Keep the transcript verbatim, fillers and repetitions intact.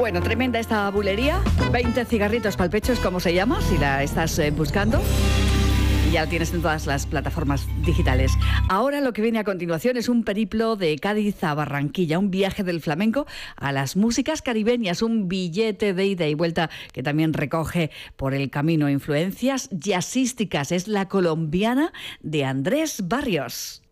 Bueno, tremenda esta bulería. veinte cigarritos para el pecho es como se llama, si la estás eh, buscando. Y ya la tienes en todas las plataformas digitales. Ahora lo que viene a continuación es un periplo de Cádiz a Barranquilla, un viaje del flamenco a las músicas caribeñas, un billete de ida y vuelta que también recoge por el camino influencias jazzísticas. Es la colombiana de Andrés Barrios.